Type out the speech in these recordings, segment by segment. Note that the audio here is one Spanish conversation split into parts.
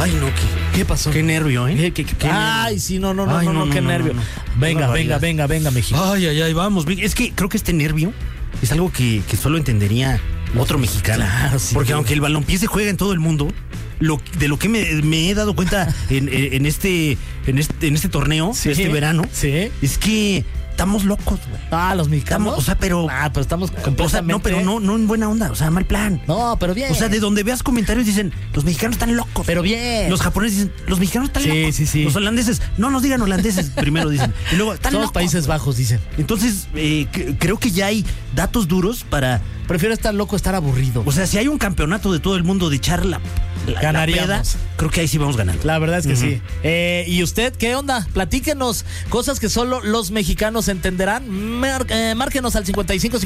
Ay, no, ¿qué pasó? Qué nervio, ¿eh? Ay, nervio. sí, no, qué nervio. Venga, México. Ay, vamos. Es que creo que este nervio es algo que solo entendería otro mexicano. Claro, sí. Porque aunque el balompié se juega en todo el mundo, de lo que me he dado cuenta en este torneo, sí, este verano, sí, es que estamos locos, güey. Los mexicanos. Pero estamos completamente. No en buena onda, mal plan. No, pero bien. O sea, de donde veas comentarios dicen, los mexicanos están locos. Pero bien. Los japoneses dicen, los mexicanos están locos. Sí. Los holandeses, no nos digan holandeses, primero dicen. Y luego, están todos locos. Países Bajos dicen. Entonces, creo que ya hay datos duros para... Prefiero estar loco, estar aburrido. O sea, si hay un campeonato de todo el mundo de echar la peda, creo que ahí sí vamos ganando. La verdad es que sí. ¿Y usted qué onda? Platíquenos cosas que solo los mexicanos entenderán. Márquenos al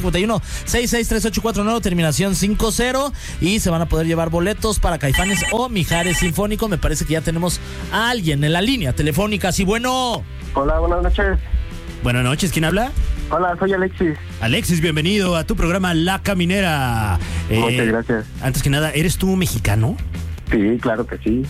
5551-663849, terminación 50, y se van a poder llevar boletos para Caifanes o Mijares Sinfónico. Me parece que ya tenemos a alguien en la línea telefónica. Sí, bueno. Hola, buenas noches. Buenas noches, ¿quién habla? Hola, soy Alexis. Alexis, bienvenido a tu programa La Caminera. Muchas gracias. Antes que nada, ¿eres tú mexicano? Sí, claro que sí.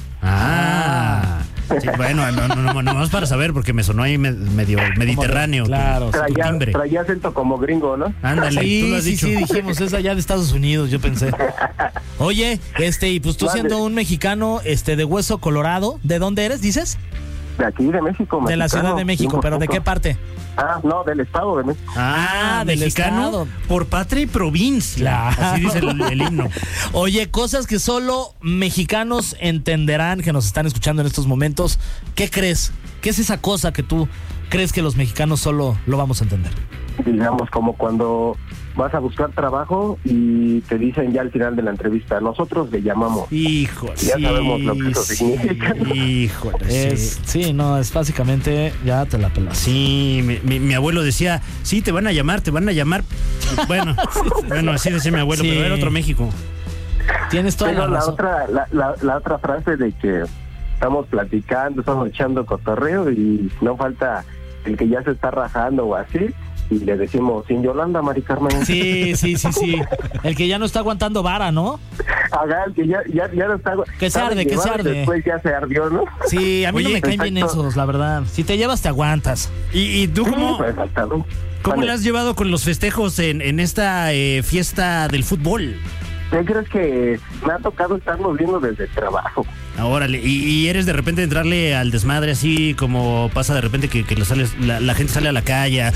Sí, bueno, no más para saber, porque me sonó ahí medio mediterráneo. Claro. Traía acento como gringo, ¿no? Ándale, sí, tú lo has dicho. Sí, dijimos, es allá de Estados Unidos, yo pensé. Oye, y pues tú siendo un mexicano, de hueso colorado, ¿de dónde eres, dices? De aquí, de México. De la Ciudad de México, ¿pero de qué parte? No, del Estado de México. Del mexicano estado. Por patria y provincia. Claro. Así dice el himno. Oye, cosas que solo mexicanos entenderán, que nos están escuchando en estos momentos. ¿Qué crees? ¿Qué es esa cosa que tú crees que los mexicanos solo lo vamos a entender? Digamos, como cuando vas a buscar trabajo y te dicen ya al final de la entrevista, nosotros le llamamos. Híjole. Ya sabemos lo que eso significa. Híjole. Sí, es básicamente ya te la pelas. Sí, mi abuelo decía, sí, te van a llamar. Bueno, así decía mi abuelo, pero era otro México. Tienes toda la razón. La otra frase de que estamos platicando, estamos echando cotorreo y no falta el que ya se está rajando o así. Y le decimos, sin Yolanda, Mari Carmen. Sí. El que ya no está aguantando vara, ¿no? El que ya no está... Que se arde. Después ya se ardió, ¿no? Sí, a mí no me caen bien esos, la verdad. Si te llevas, te aguantas. ¿Y tú cómo ¿Cómo le has llevado con los festejos en esta fiesta del fútbol? ¿Qué crees que me ha tocado estarnos viendo desde el trabajo? Órale, y eres de repente entrarle al desmadre así como pasa de repente que la gente sale a la calle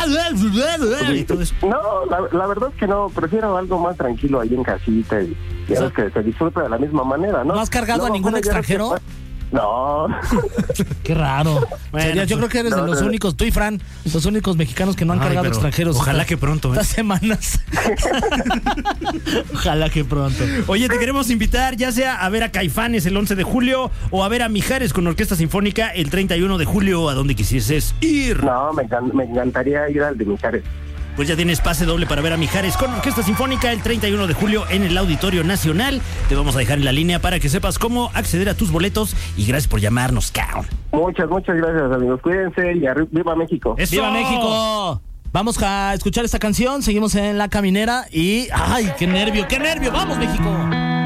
y todo eso. No, la verdad es que no, prefiero algo más tranquilo ahí en casita y ya que se disfruta de la misma manera, ¿no? ¿No has cargado a ningún extranjero? No. Qué raro. Bueno, yo creo que eres de los únicos, tú y Fran, los únicos mexicanos que no han cargado extranjeros. Ojalá que pronto. Estas semanas. Ojalá que pronto. Oye, te queremos invitar ya sea a ver a Caifanes el 11 de julio o a ver a Mijares con Orquesta Sinfónica el 31 de julio, a donde quisieses ir. No, me encantaría ir al de Mijares. Pues ya tienes pase doble para ver a Mijares con Orquesta Sinfónica el 31 de julio en el Auditorio Nacional. Te vamos a dejar en la línea para que sepas cómo acceder a tus boletos y gracias por llamarnos, cabrón. Muchas gracias, amigos. Cuídense y ¡viva México! ¡Eso! ¡Viva México! Vamos a escuchar esta canción, seguimos en La Caminera y... ¡ay, qué nervio! ¡Vamos, México!